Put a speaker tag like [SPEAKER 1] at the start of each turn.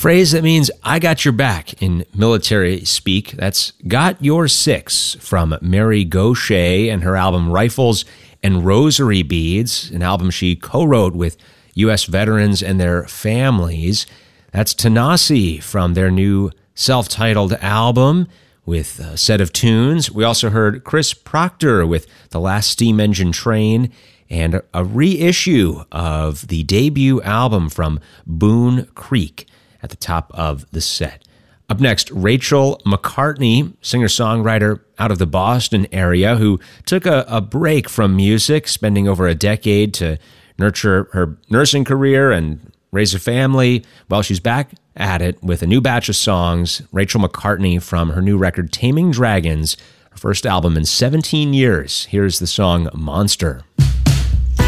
[SPEAKER 1] phrase that means I got your back in military speak. That's Got Your Six from Mary Gauthier and her album Rifles and Rosary Beads, an album she co-wrote with U.S. veterans and their families. That's Tanasi from their new self-titled album with a set of tunes. We also heard Chris Proctor with The Last Steam Engine Train and a reissue of the debut album from Boone Creek at the top of the set. Up next, Rachel McCartney, singer-songwriter out of the Boston area who took a break from music, spending over a decade to nurture her nursing career and raise a family. Well, she's back at it with a new batch of songs. Rachel McCartney from her new record, Taming Dragons, her first album in 17 years. Here's the song Monster.